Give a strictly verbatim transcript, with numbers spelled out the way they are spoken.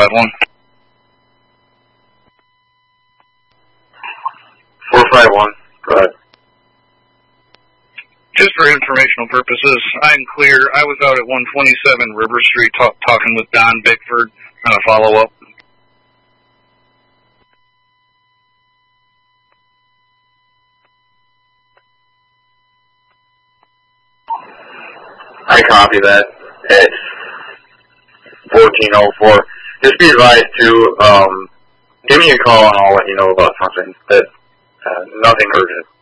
five one. four five one, go ahead. Just for informational purposes, I'm clear. I was out at one twenty-seven River Street talk, talking with Don Bickford on a follow-up. I copy that. It's fourteen oh four. Just be advised to um, give me a call and I'll let you know about something. That uh, nothing urgent.